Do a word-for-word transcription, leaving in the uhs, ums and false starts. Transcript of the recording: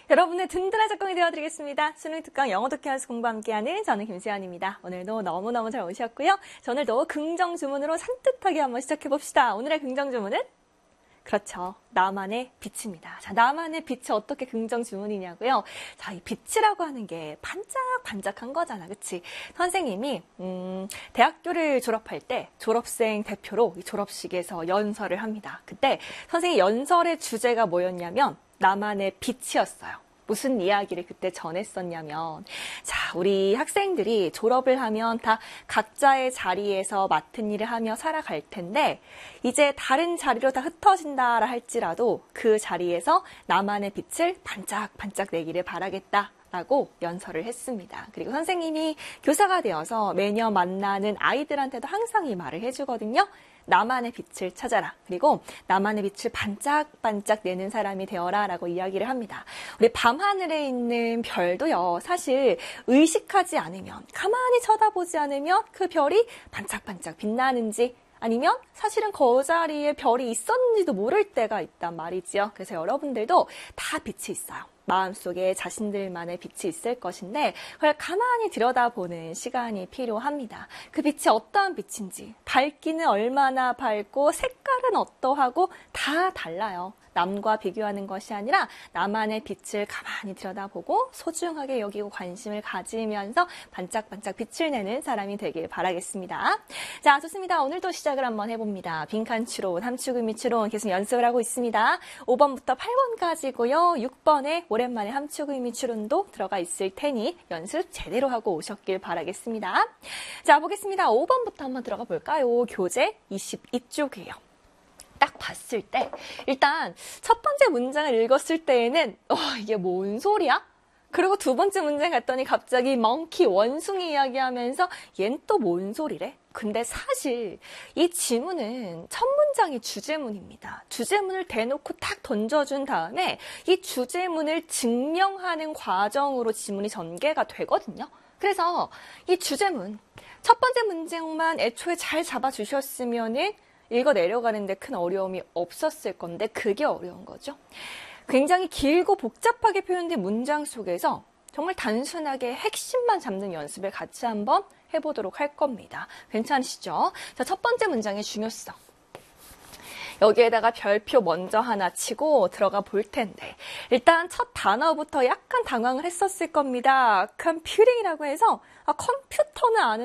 여러분의 든든한 작공이 되어드리겠습니다. 수능 특강 영어 독해 연습 공부 함께하는 저는 김수연입니다. 오늘도 너무너무 잘 오셨고요. 자, 오늘도 긍정 주문으로 산뜻하게 한번 시작해봅시다. 오늘의 긍정 주문은? 그렇죠. 나만의 빛입니다. 자, 나만의 빛이 어떻게 긍정 주문이냐고요? 자, 이 빛이라고 하는 게 반짝반짝한 거잖아. 그치? 선생님이, 음, 대학교를 졸업할 때 졸업생 대표로 이 졸업식에서 연설을 합니다. 그때 선생님 연설의 주제가 뭐였냐면, 나만의 빛이었어요. 무슨 이야기를 그때 전했었냐면, 자, 우리 학생들이 졸업을 하면 다 각자의 자리에서 맡은 일을 하며 살아갈 텐데, 이제 다른 자리로 다 흩어진다라 할지라도 그 자리에서 나만의 빛을 반짝반짝 내기를 바라겠다. 라고 연설을 했습니다. 그리고 선생님이 교사가 되어서 매년 만나는 아이들한테도 항상 이 말을 해주거든요. 나만의 빛을 찾아라. 그리고 나만의 빛을 반짝반짝 내는 사람이 되어라 라고 이야기를 합니다. 우리 밤하늘에 있는 별도요. 사실 의식하지 않으면, 가만히 쳐다보지 않으면 그 별이 반짝반짝 빛나는지 아니면 사실은 그 자리에 별이 있었는지도 모를 때가 있단 말이지요. 그래서 여러분들도 다 빛이 있어요. 마음속에 자신들만의 빛이 있을 것인데 그걸 가만히 들여다보는 시간이 필요합니다. 그 빛이 어떠한 빛인지, 밝기는 얼마나 밝고 색깔은 어떠하고 다 달라요. 남과 비교하는 것이 아니라 나만의 빛을 가만히 들여다보고 소중하게 여기고 관심을 가지면서 반짝반짝 빛을 내는 사람이 되길 바라겠습니다. 자, 좋습니다. 오늘도 시작을 한번 해봅니다. 빈칸 추론, 함축 의미 추론 계속 연습을 하고 있습니다. 오 번부터 팔 번까지고요. 육 번에 오랜만에 함축 의미 추론도 들어가 있을 테니 연습 제대로 하고 오셨길 바라겠습니다. 자, 보겠습니다. 오 번부터 한번 들어가 볼까요? 교재 이십이 쪽이에요. 딱 봤을 때 일단 첫 번째 문장을 읽었을 때에는 어, 이게 뭔 소리야? 그리고 두 번째 문장 갔더니 갑자기 멍키 원숭이 이야기하면서 얜 또 뭔 소리래? 근데 사실 이 지문은 첫 문장이 주제문입니다. 주제문을 대놓고 탁 던져준 다음에 이 주제문을 증명하는 과정으로 지문이 전개가 되거든요. 그래서 이 주제문 첫 번째 문장만 애초에 잘 잡아주셨으면은 읽어 내려가는데 큰 어려움이 없었을 건데 그게 어려운 거죠. 굉장히 길고 복잡하게 표현된 문장 속에서 정말 단순하게 핵심만 잡는 연습을 같이 한번 해보도록 할 겁니다. 괜찮으시죠? 자, 첫 번째 문장의 중요성. 여기에다가 별표 먼저 하나 치고 들어가 볼 텐데 일단 첫 단어부터 약간 당황을 했었을 겁니다. 컴퓨팅이라고 해서 아, 컴퓨터는 아는